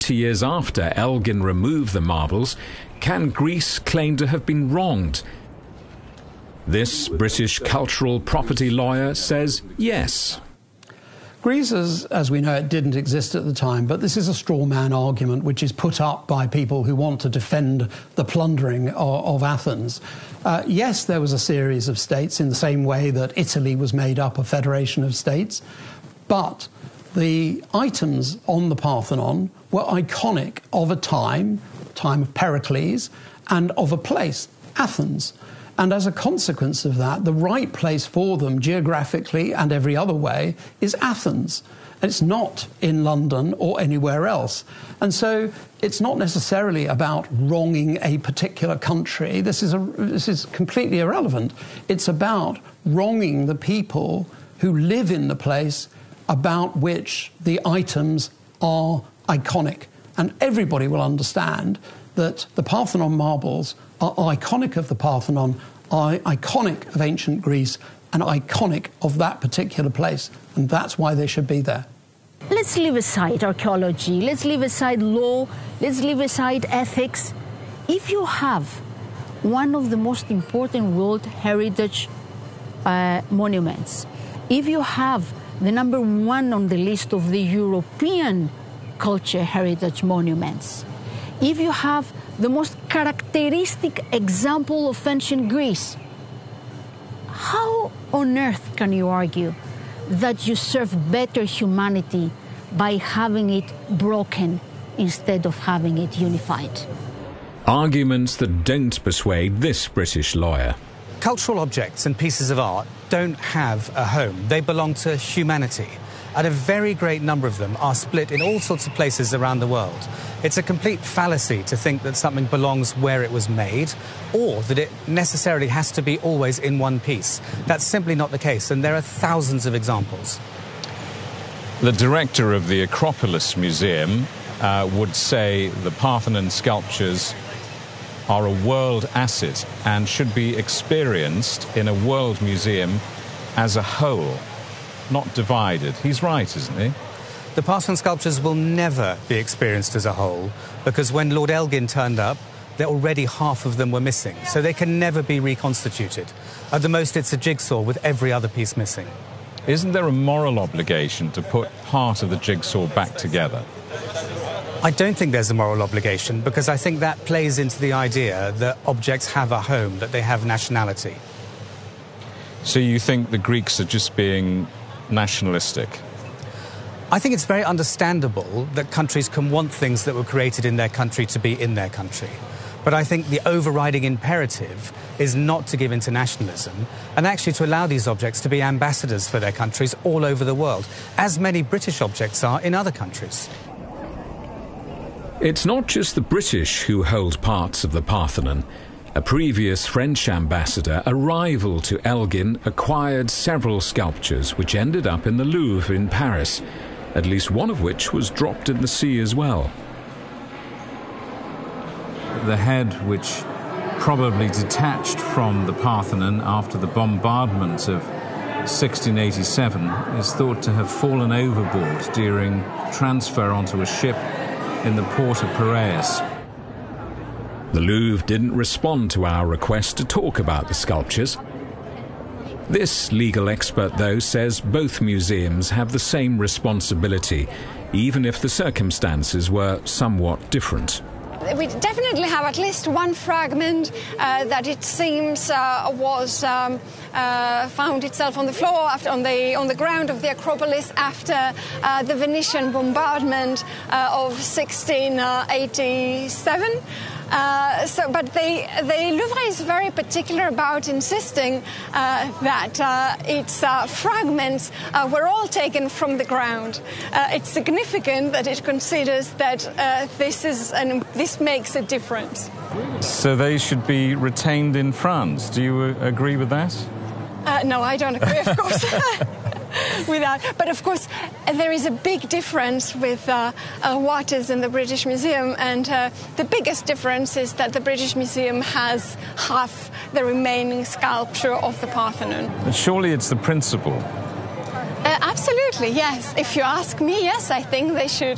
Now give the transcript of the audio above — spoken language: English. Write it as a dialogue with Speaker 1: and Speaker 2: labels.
Speaker 1: 2 years after Elgin removed the marbles, can Greece claim to have been wronged? This British cultural property lawyer says yes.
Speaker 2: Greece, as we know it, didn't exist at the time, but this is a straw man argument which is put up by people who want to defend the plundering of Athens. Yes, there was a series of states in the same way that Italy was made up a federation of states, but the items on the Parthenon were iconic of a time of Pericles, and of a place, Athens. And as a consequence of that, the right place for them geographically and every other way is Athens. It's not in London or anywhere else. And so it's not necessarily about wronging a particular country. This is completely irrelevant. It's about wronging the people who live in the place about which the items are iconic. And everybody will understand that the Parthenon marbles are iconic of the Parthenon, are iconic of ancient Greece, and iconic of that particular place. And that's why they should be there.
Speaker 3: Let's leave aside archaeology, let's leave aside law, let's leave aside ethics. If you have one of the most important World Heritage monuments, if you have the number one on the list of the European culture heritage monuments, if you have the most characteristic example of ancient Greece, how on earth can you argue that you serve better humanity by having it broken instead of having it unified?
Speaker 1: Arguments that don't persuade this British lawyer.
Speaker 4: Cultural objects and pieces of art don't have a home. They belong to humanity. And a very great number of them are split in all sorts of places around the world. It's a complete fallacy to think that something belongs where it was made, or that it necessarily has to be always in one piece. That's simply not the case, and there are thousands of examples.
Speaker 5: The director of the Acropolis Museum would say the Parthenon sculptures are a world asset and should be experienced in a world museum as a whole, not divided. He's right, isn't he?
Speaker 4: The Parthenon sculptures will never be experienced as a whole, because when Lord Elgin turned up, already half of them were missing, so they can never be reconstituted. At the most, it's a jigsaw with every other piece missing.
Speaker 5: Isn't there a moral obligation to put part of the jigsaw back together?
Speaker 4: I don't think there's a moral obligation, because I think that plays into the idea that objects have a home, that they have nationality.
Speaker 5: So you think the Greeks are just being nationalistic?
Speaker 4: I think it's very understandable that countries can want things that were created in their country to be in their country. But I think the overriding imperative is not to give in to nationalism, and actually to allow these objects to be ambassadors for their countries all over the world, as many British objects are in other countries.
Speaker 1: It's not just the British who hold parts of the Parthenon. A previous French ambassador, a rival to Elgin, acquired several sculptures which ended up in the Louvre in Paris, at least one of which was dropped in the sea as well.
Speaker 6: The head, which probably detached from the Parthenon after the bombardment of 1687, is thought to have fallen overboard during transfer onto a ship in the port of Piraeus.
Speaker 1: The Louvre didn't respond to our request to talk about the sculptures. This legal expert, though, says both museums have the same responsibility, even if the circumstances were somewhat different.
Speaker 7: We definitely have at least one fragment that it seems was found itself on the floor, on the ground of the Acropolis after the Venetian bombardment of 1687. But the Louvre is very particular about insisting that its fragments were all taken from the ground. It's significant that it considers that this makes a difference.
Speaker 5: So they should be retained in France. Do you agree with that?
Speaker 7: No, I don't agree, of course. With that. But of course, there is a big difference with what is in the British Museum, and the biggest difference is that the British Museum has half the remaining sculpture of the Parthenon.
Speaker 5: But surely it's the principle.
Speaker 7: Absolutely, yes. If you ask me, yes, I think they should